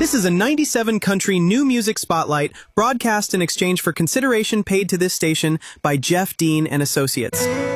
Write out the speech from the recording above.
This is a 97-country new music spotlight broadcast in exchange for consideration paid to this station by Jeff Dean and Associates.